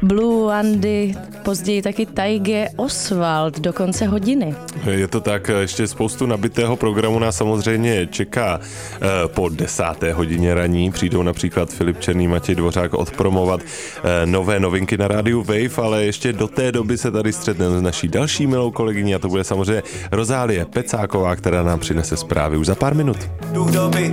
Blue Andy, později taky Taige, Oswald do konce hodiny. Je to tak, ještě spoustu nabitého programu nás samozřejmě čeká po 10. hodině raní. Přijdou například Filip Černý, Matěj Dvořák odpromovat nové novinky na rádiu Wave, ale ještě do té doby se tady střetneme s naší další milou kolegyní a to bude samozřejmě Rozálie Pecáková, která nám přinese zprávy už za pár minut.